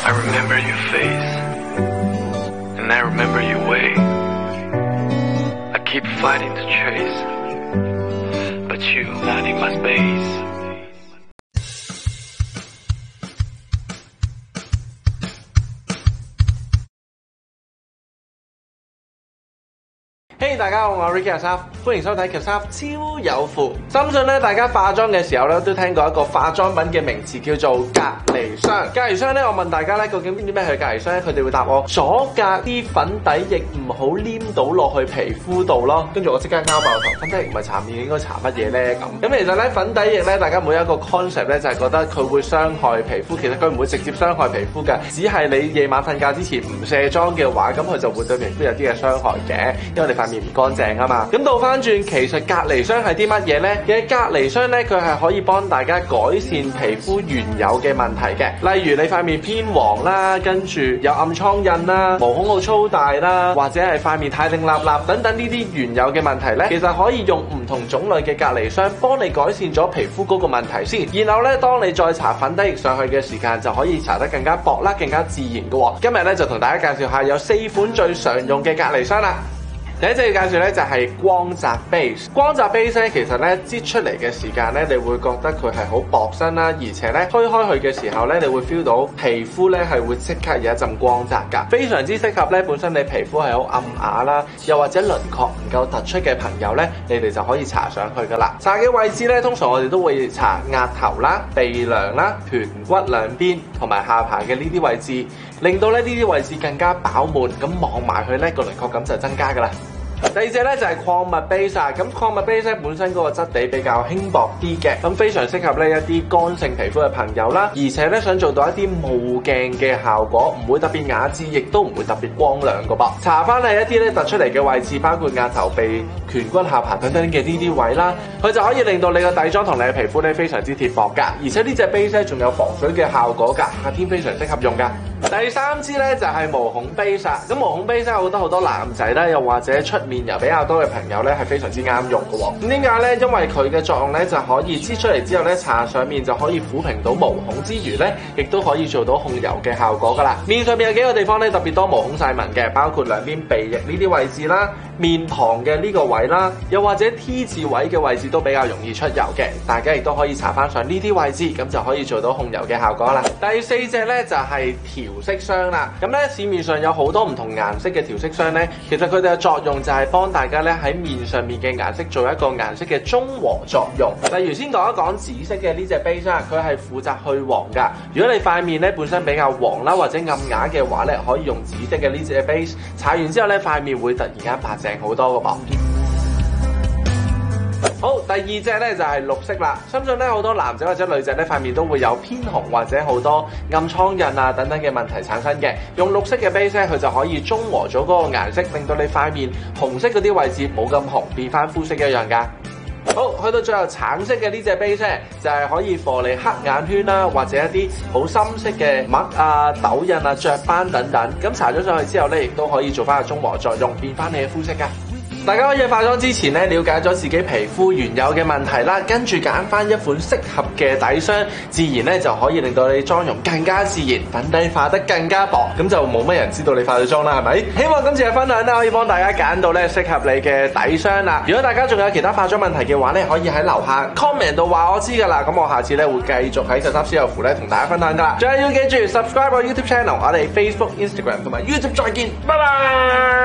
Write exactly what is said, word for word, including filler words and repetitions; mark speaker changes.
Speaker 1: I remember your face, and I remember your way. I keep fighting to chase, but you not in my space.
Speaker 2: 嘿、hey, 大家好，我係 Ricky 阿三，歡迎收睇《三超有符》。相信咧，大家化妝嘅時候咧，都聽過一個化妝品嘅名詞叫做隔離霜。隔離霜咧，我問大家咧，究竟邊啲咩係隔離霜咧？佢哋會答我阻隔啲粉底液唔好黏到落去皮膚度咯。跟住我即刻拗爆頭，粉底液唔係搽面應該搽乜嘢咧？咁咁其實咧，粉底液咧，大家每一個 concept 咧，就係覺得佢會傷害皮膚。其實佢唔會直接傷害皮膚嘅，只係你夜晚瞓覺之前唔卸妝嘅話，咁佢就會對皮膚有啲嘅傷害嘅，因為你塊面唔乾淨啊嘛。咁倒翻轉，其實隔離霜係啲乜嘢呢？其實隔離霜咧，佢係可以幫大家改善皮膚原有嘅問題嘅。例如你塊面偏黃啦，跟住有暗瘡印啦，毛孔好粗大啦，或者係塊面太定立立等等呢啲原有嘅問題咧，其實可以用唔同種類嘅隔離霜幫你改善咗皮膚嗰個問題先。然後咧，當你再搽粉底液上去嘅時間，就可以搽得更加薄啦，更加自然嘅。今日咧就同大家介紹下有四款最常用嘅隔離霜啦。第一隻要介紹咧就係光澤 base。光澤 base 咧，其實咧擠出嚟嘅時間咧，你會覺得佢係好薄身啦，而且咧推開佢嘅時候咧，你會 feel 到皮膚咧係會即刻有一陣光澤㗎，非常之適合咧本身你皮膚係好暗啞啦，又或者輪廓唔夠突出嘅朋友咧，你哋就可以搽上去㗎啦。搽嘅位置咧，通常我哋都會搽額頭啦、鼻梁啦、臀骨兩邊同埋下巴嘅呢啲位置，令到咧呢啲位置更加飽滿，咁望埋去咧個輪廓感就增加㗎啦。第二隻咧就係礦物 base 啊，咁礦物 base 咧本身嗰個質地比較輕薄啲嘅，咁非常適合呢一啲乾性皮膚嘅朋友啦，而且咧想做到一啲冒鏡嘅效果，唔會特別雅致，亦都唔會特別光亮㗎噃。搽翻係一啲咧突出嚟嘅位置，包括額頭、鼻、顴骨、下巴等等嘅呢啲位啦，佢就可以令到你個底妝同你嘅皮膚咧非常之貼薄㗎，而且呢隻 base 咧仲有防水嘅效果㗎，夏天非常適合用㗎。第三支咧就係毛孔 base 啊，咁毛孔 base 好多好多男仔啦，又或者出面又比較多嘅朋友咧係非常之啱用嘅喎。咁點解咧？因為佢嘅作用咧就可以擠出嚟之後咧搽上面就可以撫平到毛孔之餘咧，亦都可以做到控油嘅效果噶啦。面上面有幾個地方咧特別多毛孔細紋嘅，包括兩邊鼻翼呢啲位置啦，面龐嘅呢個位啦，又或者 T 字位嘅位置都比較容易出油嘅，大家亦都可以搽翻上呢啲位置，咁就可以做到控油嘅效果啦。第四隻咧就係調色霜啦，咁咧市面上有好多唔同顏色嘅調色霜咧，其實佢哋嘅作用就係幫大家咧喺面上面嘅顏色做一個顏色嘅中和作用。例如先講一講紫色嘅呢隻 base 啦，佢係負責去黃噶。如果你塊面咧本身比較黃啦或者暗啞嘅話咧，可以用紫色嘅呢隻 base， 搽完之後咧塊面會突然間白淨好多噶噃。好，第二隻咧就係綠色啦。相信咧好多男仔或者女仔咧塊面都會有偏紅或者好多暗瘡印啊等等嘅問題產生嘅。用綠色嘅 base 咧，佢就可以中和咗嗰個顏色，令到你塊面紅色嗰啲位置冇咁紅，變翻膚色一樣噶。好，去到最後橙色嘅呢隻 base 咧，就係可以幫你黑眼圈啦，或者一啲好深色嘅墨啊、痘印啊、雀斑等等。咁搽咗上去之後咧，亦都可以做翻個中和作用，變翻你嘅膚色噶。大家可以化妝之前咧，了解咗自己皮膚原有嘅問題啦，跟住揀翻一款適合嘅底霜，自然咧就可以令到你妝容更加自然，粉底化得更加薄，咁就冇乜人知道你化咗妝啦，係咪？希望今次嘅分享咧可以幫大家揀到咧適合你嘅底霜啦。如果大家仲有其他化妝問題嘅話咧，可以喺樓下 comment 度話我知噶啦，咁我下次咧會繼續喺十三超有符咧同大家分享噶啦。仲係要記住 subscribe 我 YouTube channel， 我哋 Facebook、Instagram 同埋 YouTube 再見，拜拜。